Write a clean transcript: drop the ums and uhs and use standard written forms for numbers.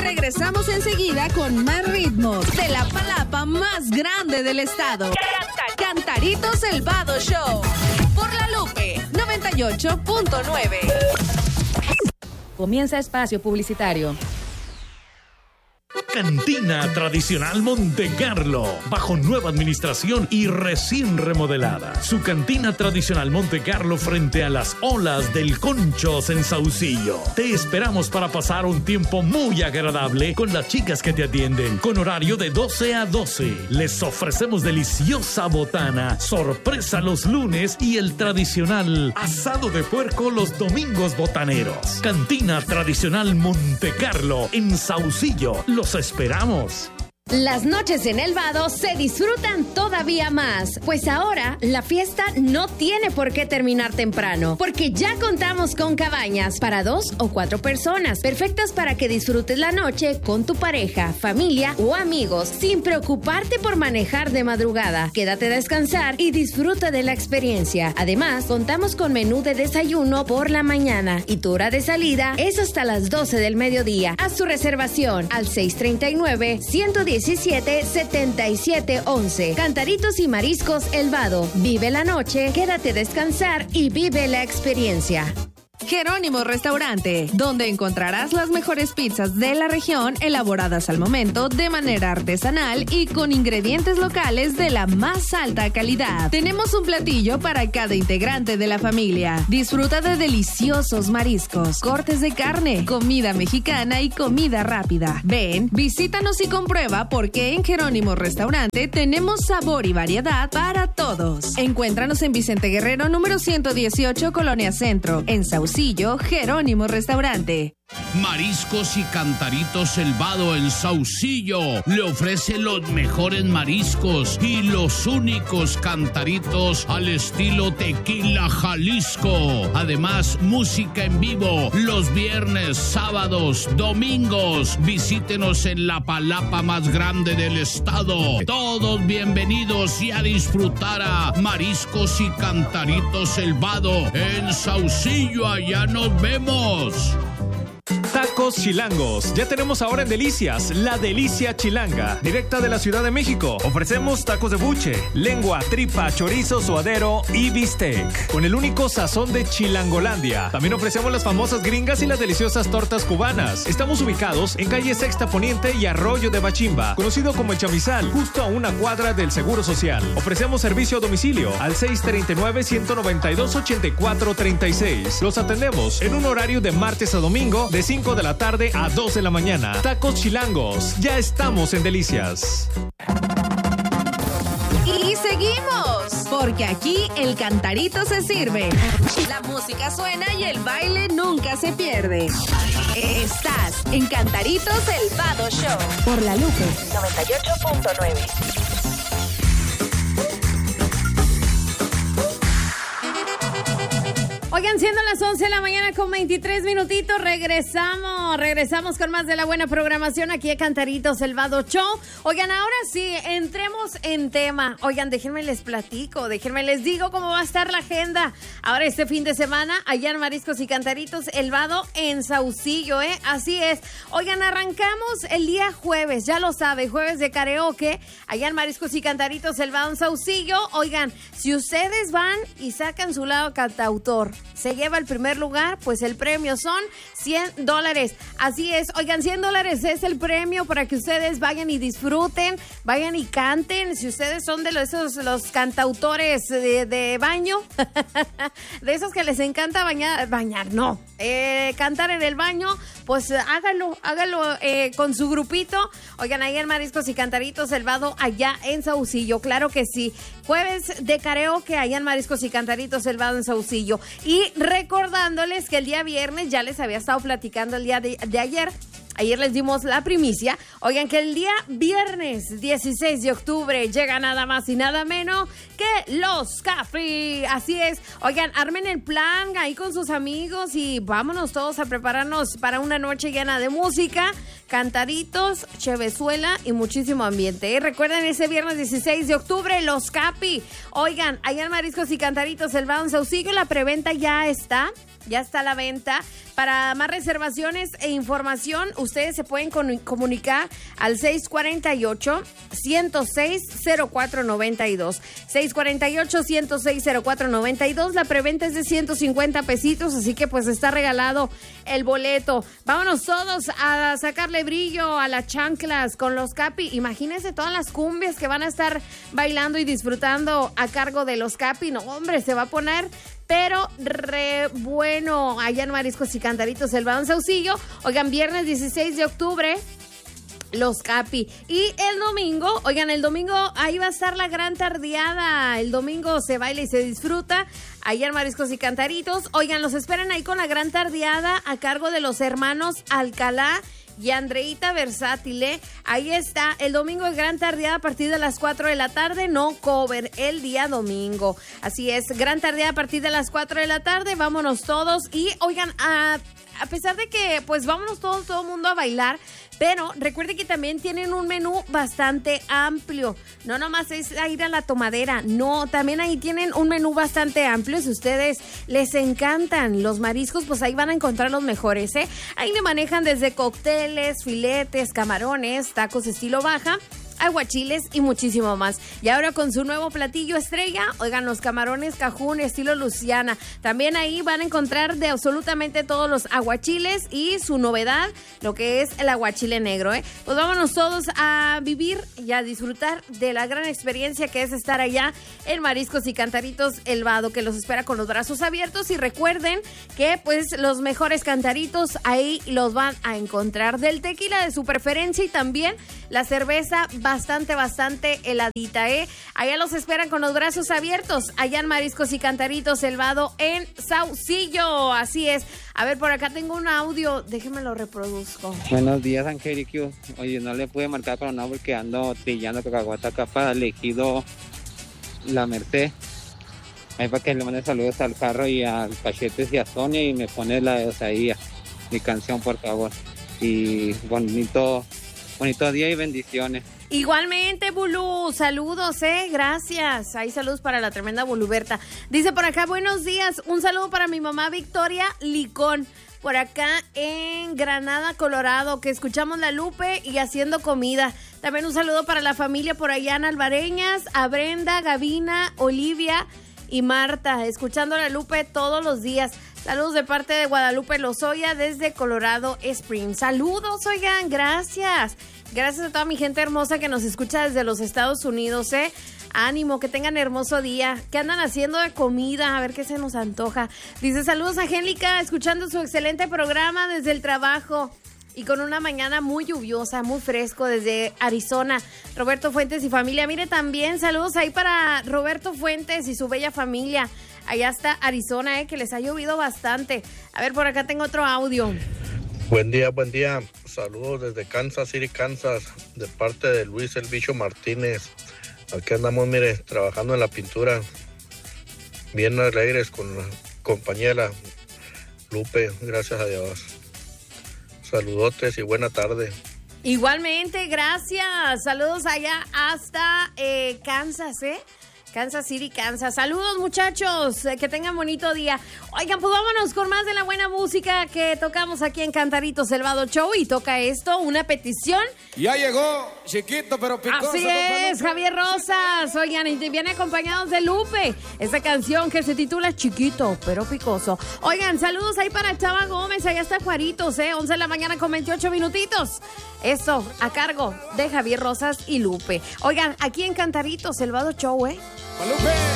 Regresamos enseguida con más ritmos de la palapa más grande del estado. Cantaritos Elvado Show. Por La Lupe 98.9. Comienza espacio publicitario. Cantina Tradicional Monte Carlo, bajo nueva administración y recién remodelada. Su Cantina Tradicional Monte Carlo frente a las olas del Conchos en Saucillo. Te esperamos para pasar un tiempo muy agradable con las chicas que te atienden, con horario de 12 a 12. Les ofrecemos deliciosa botana, sorpresa los lunes y el tradicional asado de puerco los domingos botaneros. Cantina Tradicional Monte Carlo en Saucillo. Los esperamos. Las noches en El Vado se disfrutan todavía más, pues ahora la fiesta no tiene por qué terminar temprano, porque ya contamos con cabañas para 2 o 4 personas, perfectas para que disfrutes la noche con tu pareja, familia o amigos, sin preocuparte por manejar de madrugada. Quédate a descansar y disfruta de la experiencia. Además, contamos con menú de desayuno por la mañana y tu hora de salida es hasta las 12 del mediodía. Haz tu reservación al 639-117-7711. Cantaritos y Mariscos El Vado. Vive la noche, quédate a descansar y vive la experiencia. Jerónimo Restaurante, donde encontrarás las mejores pizzas de la región elaboradas al momento de manera artesanal y con ingredientes locales de la más alta calidad. Tenemos un platillo para cada integrante de la familia. Disfruta de deliciosos mariscos, cortes de carne, comida mexicana y comida rápida. Ven, visítanos y comprueba por qué en Jerónimo Restaurante tenemos sabor y variedad para todos. Encuéntranos en Vicente Guerrero número 118, Colonia Centro, en Saucillo, Jerónimo Restaurante. Mariscos y Cantaritos El Vado en Saucillo le ofrece los mejores mariscos y los únicos cantaritos al estilo Tequila Jalisco. Además, música en vivo los viernes, sábados, domingos. Visítenos en la palapa más grande del estado. Todos bienvenidos y a disfrutar a Mariscos y Cantaritos El Vado en Saucillo. Allá nos vemos. Tacos Chilangos. Ya tenemos ahora en Delicias, la Delicia Chilanga, directa de la Ciudad de México. Ofrecemos tacos de buche, lengua, tripa, chorizo, suadero y bistec, con el único sazón de Chilangolandia. También ofrecemos las famosas gringas y las deliciosas tortas cubanas. Estamos ubicados en calle Sexta Poniente y Arroyo de Bachimba, conocido como El Chamizal, justo a una cuadra del Seguro Social. Ofrecemos servicio a domicilio al 639-192-8436. Los atendemos en un horario de martes a domingo de 5 de la tarde a 2 de la mañana. Tacos Chilangos, ya estamos en Delicias. Y seguimos, porque aquí el cantarito se sirve, la música suena y el baile nunca se pierde. Estás en Cantaritos El Vado Show por La Lupe 98.9. Oigan, siendo las 11 de la mañana con 23 minutitos, regresamos con más de la buena programación aquí a Cantaritos El Vado Show. Oigan, ahora sí, entremos en tema. Oigan, déjenme les platico, déjenme les digo cómo va a estar la agenda ahora este fin de semana allá en Mariscos y Cantaritos El Vado en Saucillo, Así es. Oigan, arrancamos el día jueves, ya lo sabe, jueves de karaoke allá en Mariscos y Cantaritos El Vado en Saucillo. Oigan, si ustedes van y sacan su lado cantautor, se lleva el primer lugar, pues el premio son $100. Así es, oigan, $100 es el premio para que ustedes vayan y disfruten, vayan y canten. Si ustedes son de los cantautores de baño, de esos que les encanta cantar en el baño, pues hágalo con su grupito. Oigan, ahí en Mariscos y Cantaritos El Vado, allá en Saucillo, claro que sí. Jueves de karaoke allá en Mariscos y Cantaritos El Vado en Saucillo. Y recordándoles que el día viernes, ya les había estado platicando el día de ayer les dimos la primicia. Oigan, que el día viernes 16 de octubre llega nada más y nada menos que Los Cafri. Así es. Oigan, armen el plan ahí con sus amigos y vámonos todos a prepararnos para una noche llena de música, cantaritos, chevezuela y muchísimo ambiente. Recuerden, ese viernes 16 de octubre, Los Capi. Oigan, allá en Mariscos y Cantaritos El Vado en Saucillo, la preventa ya está ya está a la venta. Para más reservaciones e información, ustedes se pueden comunicar al 648-106-0492. 648-106-0492. La preventa es de 150 pesitos, así que pues está regalado el boleto. Vámonos todos a sacarle brillo a las chanclas con los Capi. Imagínense todas las cumbias que van a estar bailando y disfrutando a cargo de los Capi. No, hombre, se va a poner pero re bueno allá en Mariscos y Cantaritos, el Vado en Saucillo. Oigan, viernes 16 de octubre, los Capi. Y el domingo, oigan, el domingo ahí va a estar la gran tardeada. El domingo se baila y se disfruta allá en Mariscos y Cantaritos. Oigan, los esperan ahí con la gran tardeada a cargo de los hermanos Alcalá y Andreita Versátil. Ahí está, el domingo de gran tardeada a partir de las 4 de la tarde, no cover, el día domingo. Así es, gran tardeada a partir de las 4 de la tarde, vámonos todos. Y oigan, a pesar de que pues vámonos todo el mundo a bailar, pero recuerde que también tienen un menú bastante amplio. No nomás es ir a la tomadera, no, también ahí tienen un menú bastante amplio. Si ustedes les encantan los mariscos, pues ahí van a encontrar los mejores, ¿eh? Ahí le manejan desde cócteles, filetes, camarones, tacos estilo baja, aguachiles y muchísimo más. Y ahora con su nuevo platillo estrella, oigan, los camarones cajún estilo Luciana. También ahí van a encontrar de absolutamente todos los aguachiles y su novedad, lo que es el aguachile negro, ¿eh? Pues vámonos todos a vivir y a disfrutar de la gran experiencia que es estar allá en Mariscos y Cantaritos El Vado, que los espera con los brazos abiertos. Y recuerden que pues los mejores cantaritos ahí los van a encontrar, del tequila de su preferencia y también la cerveza bastante heladita, ¿eh? Allá los esperan con los brazos abiertos, allá en Mariscos y Cantaritos El Vado en Saucillo. Así es. A ver, por acá tengo un audio, déjenme lo reproduzco. Buenos días, Angélico. Oye, no le pude marcar para nada porque ando trillando cacahuata acá para el ejido La Merced. Ahí para que le mande saludos al carro y al Cachetes y a Sonia y me pone la de Osaía, mi canción, por favor. Y bonito día y bendiciones. Igualmente, Bulú, saludos, gracias. Hay saludos para la tremenda Buluberta. Dice por acá, buenos días, un saludo para mi mamá Victoria Licón, por acá en Granada, Colorado, que escuchamos la Lupe y haciendo comida. También un saludo para la familia por allá en Alvareñas, a Brenda, Gavina, Olivia y Marta, escuchando la Lupe todos los días. Saludos de parte de Guadalupe Lozoya desde Colorado Springs. Saludos, oigan, gracias. Gracias a toda mi gente hermosa que nos escucha desde los Estados Unidos, Ánimo, que tengan hermoso día. ¿Qué andan haciendo de comida? A ver qué se nos antoja. Dice, saludos, Angélica, escuchando su excelente programa desde el trabajo y con una mañana muy lluviosa, muy fresco desde Arizona. Roberto Fuentes y familia. Mire, también saludos ahí para Roberto Fuentes y su bella familia. Allá está Arizona, que les ha llovido bastante. A ver, por acá tengo otro audio. Buen día. Saludos desde Kansas City, Kansas, de parte de Luis El Bicho Martínez. Aquí andamos, mire, trabajando en la pintura. Bien alegres con la compañera Lupe, gracias a Dios. Saludotes y buena tarde. Igualmente, gracias. Saludos allá hasta Kansas, Kansas City, Kansas. Saludos, muchachos, que tengan bonito día. Oigan, pues vámonos con más de la buena música que tocamos aquí en Cantaritos El Vado Show. Y toca esto, una petición. Ya llegó, chiquito pero picoso. Así es, Javier Rosas. Oigan, y viene acompañados de Lupe. Esta canción que se titula Chiquito pero picoso. Oigan, saludos ahí para Chava Gómez. Allá está Juaritos, 11 de la mañana con 28 minutitos. Esto a cargo de Javier Rosas y Lupe. Oigan, aquí en Cantaritos El Vado Show, Lupe.